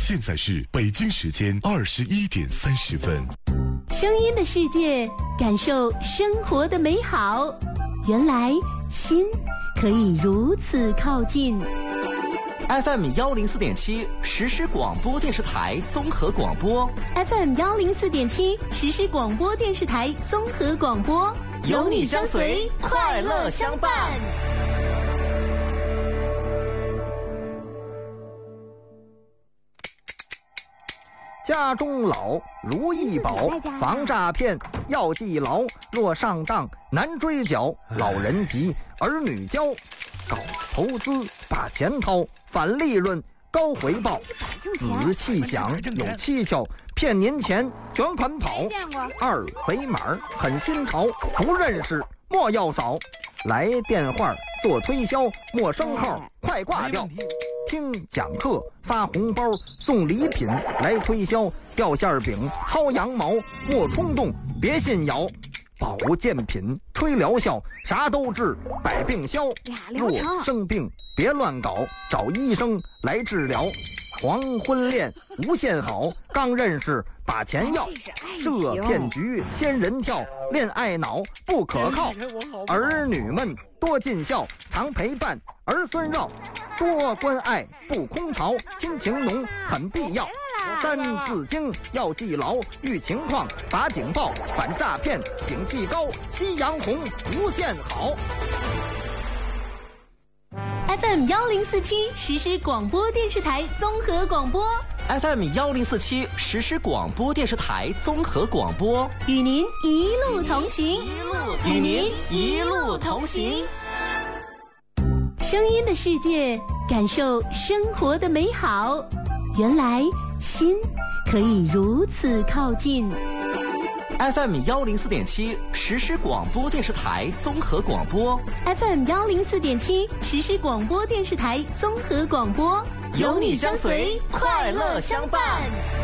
现在是北京时间21:30。 声音的世界，感受生活的美好。原来心可以如此靠近。 FM 104.7实时广播电视台综合广播。 FM 104.7实时广播电视台综合广播， 有你相随，快乐相伴。家中老如意宝，防诈骗要记牢。若上当难追缴，老人急儿女教。搞投资把钱掏，返利润高回报。仔细想有蹊跷，骗您钱卷款跑。二维码很新潮，不认识莫要扫。来电话做推销，陌生号快挂掉。听讲课发红包送礼品，来推销掉馅饼薅羊毛。莫冲动别信谣，保健品吹疗效，啥都治百病消。若生病别乱搞，找医生来治疗。黄昏恋无限好，刚认识把钱要。这骗局仙人跳，恋爱脑不可靠。儿女们多尽孝，常陪伴儿孙绕。多关爱不空巢，亲情浓很必要。三字经要记牢，遇情况把警报，反诈骗警惕高，夕阳红无限好。 FM 1047实时广播电视台综合广播。 FM 1047实时广播电视台综合广播， 与您一路同行， 与您一路同行。 声音的世界，感受生活的美好。原来心可以如此靠近。 FM 104.7实时广播电视台综合广播。 FM 104.7实时广播电视台综合广播， 有你相随，快乐相伴。